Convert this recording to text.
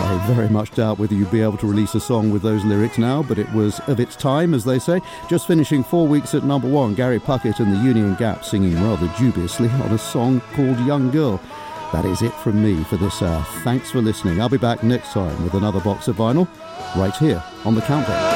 I very much doubt whether you'd be able to release a song with those lyrics now, but it was of its time, as they say. Just finishing 4 weeks at number one, Gary Puckett and the Union Gap singing rather dubiously on a song called Young Girl. That is it from me for this hour. Thanks for listening. I'll be back next time with another box of vinyl right here on The Countdown.